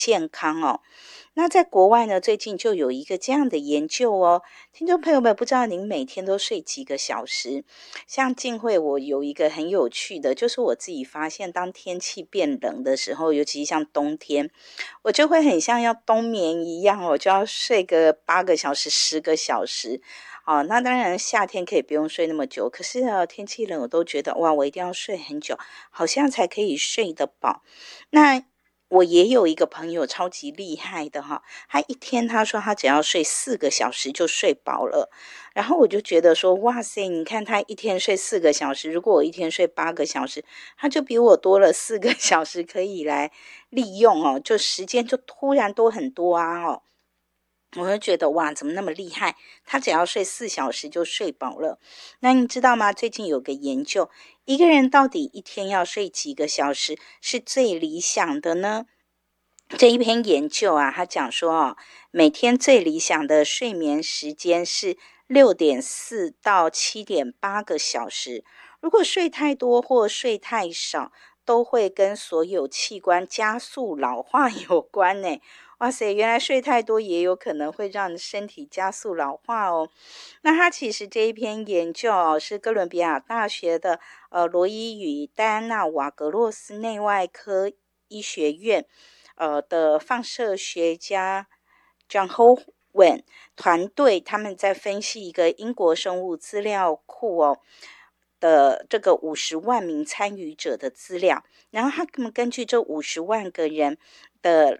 健康哦。那在国外呢，最近就有一个这样的研究哦，听众朋友们，不知道您每天都睡几个小时？像静慧，我有一个很有趣的，就是我自己发现，当天气变冷的时候，尤其像冬天，我就会很像要冬眠一样哦，就要睡个8个小时、10个小时。哦，那当然夏天可以不用睡那么久，可是天气冷，我都觉得哇，我一定要睡很久，好像才可以睡得饱。那我也有一个朋友超级厉害的哈，他一天他说他只要睡4个小时就睡饱了，然后我就觉得说哇塞，你看他一天睡4个小时，如果我一天睡8个小时，他就比我多了4个小时可以来利用哦，就时间就突然多很多啊哦。我就觉得哇，怎么那么厉害？他只要睡4小时就睡饱了。那你知道吗？最近有个研究，一个人到底一天要睡几个小时是最理想的呢？这一篇研究啊，他讲说哦，每天最理想的睡眠时间是6.4到7.8个小时。如果睡太多或睡太少，都会跟所有器官加速老化有关呢。哇塞，原来睡太多也有可能会让身体加速老化哦。那他其实这一篇研究哦，是哥伦比亚大学的罗伊与戴安娜瓦格洛斯内外科医学院的放射学家 John Howen 团队，他们在分析一个英国生物资料库哦的这个50万名参与者的资料，然后他们根据这50万个人的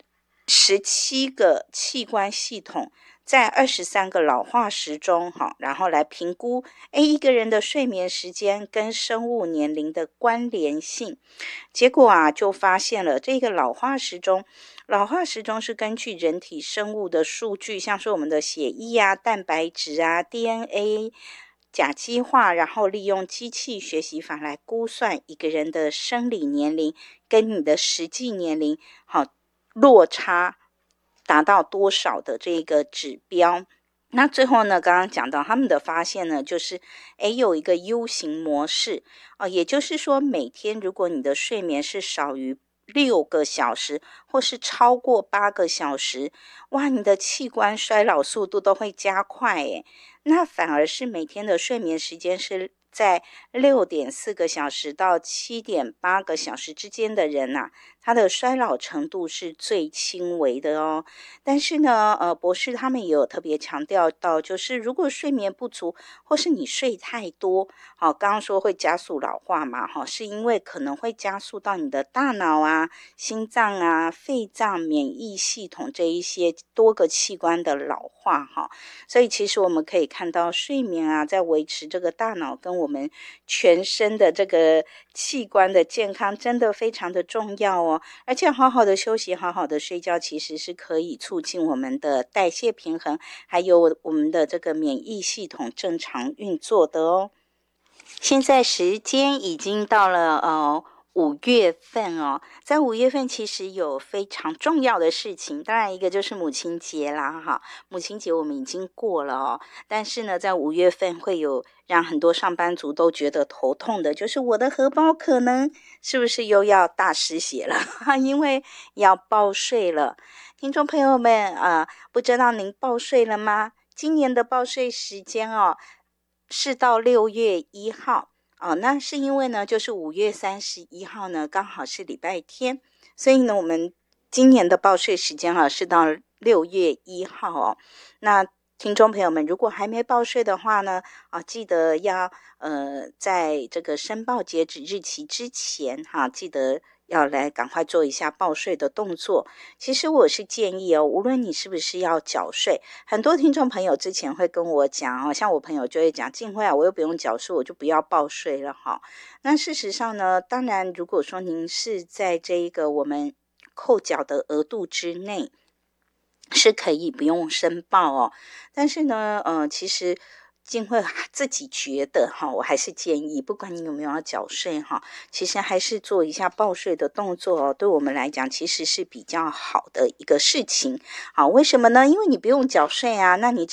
17个器官系统，在23个老化时钟然后来评估一个人的睡眠时间跟生物年龄的关联性。结果啊，就发现了这个老化时钟是根据人体生物的数据，像是我们的血液啊、蛋白质啊、DNA、甲基化，然后利用机器学习法来估算一个人的生理年龄跟你的实际年龄落差达到多少的这个指标。那最后呢，刚刚讲到他们的发现呢，就是有一个 U 型模式也就是说每天如果你的睡眠是少于6个小时或是超过8个小时，哇，你的器官衰老速度都会加快耶。那反而是每天的睡眠时间是在6.4个小时到7.8个小时之间的人啊，他的衰老程度是最轻微的哦。但是呢，博士他们也有特别强调到，就是如果睡眠不足，或是你睡太多，刚刚说会加速老化嘛，是因为可能会加速到你的大脑啊、心脏啊、肺脏、免疫系统这一些多个器官的老化哈。所以其实我们可以看到，睡眠啊，在维持这个大脑跟我们全身的这个器官的健康，真的非常的重要哦。而且好好的休息，好好的睡觉，其实是可以促进我们的代谢平衡，还有我们的这个免疫系统正常运作的哦。现在时间已经到了5月份哦，在5月份其实有非常重要的事情，当然一个就是母亲节啦哈，母亲节我们已经过了哦，但是呢，在5月份会有让很多上班族都觉得头痛的，就是我的荷包可能是不是又要大失血了因为要报税了。听众朋友们不知道您报税了吗？今年的报税时间是到6月1号那是因为呢，就是5月31号呢，刚好是礼拜天，所以呢，我们今年的报税时间是到6月1号哦。那听众朋友们，如果还没报税的话呢，记得要在这个申报截止日期之前记得要来赶快做一下报税的动作。其实我是建议无论你是不是要缴税，很多听众朋友之前会跟我讲像我朋友就会讲，静慧我又不用缴税，我就不要报税了那事实上呢，当然如果说您是在这一个我们扣缴的额度之内，是可以不用申报但是呢其实静慧自己觉得我还是建议不管你有没有要缴税其实还是做一下报税的动作对我们来讲其实是比较好的一个事情为什么呢？因为你不用缴税那你只是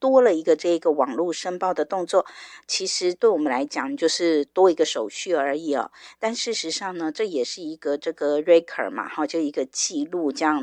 多了一个这个网络申报的动作，其实对我们来讲就是多一个手续而已哦。但事实上呢，这也是一个这个 record 嘛，就一个记录这样